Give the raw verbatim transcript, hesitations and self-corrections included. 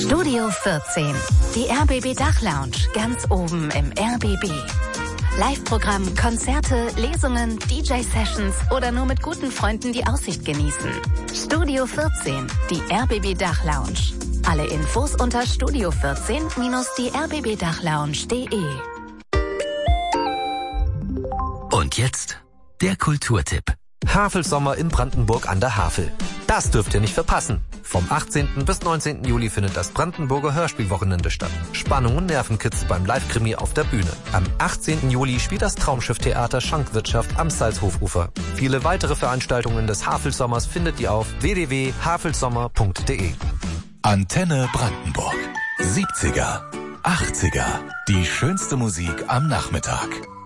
Studio vierzehn, die R B B Dachlounge, ganz oben im R B B. Live-Programm, Konzerte, Lesungen, D J-Sessions oder nur mit guten Freunden die Aussicht genießen. Studio vierzehn, die R B B Dachlounge. Alle Infos unter studio vierzehn die r b b dachlounge punkt de. Und jetzt der Kulturtipp. Havelsommer in Brandenburg an der Havel. Das dürft ihr nicht verpassen. Vom achtzehnten bis neunzehnten Juli findet das Brandenburger Hörspielwochenende statt. Spannung und Nervenkitzel beim Live-Krimi auf der Bühne. Am achtzehnten Juli spielt das Traumschiff-Theater Schankwirtschaft am Salzhofufer. Viele weitere Veranstaltungen des Havelsommers findet ihr auf w w w punkt havelsommer punkt de. Antenne Brandenburg. siebziger, achtziger. Die schönste Musik am Nachmittag.